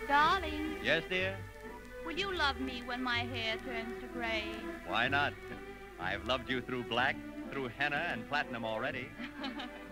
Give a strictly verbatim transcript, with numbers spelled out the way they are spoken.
Darling, Yes, dear? will you love me when my hair turns to gray? Why not? I've loved you through black, through henna and platinum already.